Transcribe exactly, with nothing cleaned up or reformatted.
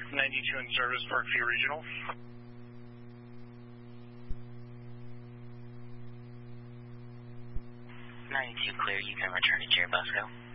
ninety-two in service, Parkview Regional. ninety-two clear, you can return to Chair Busco.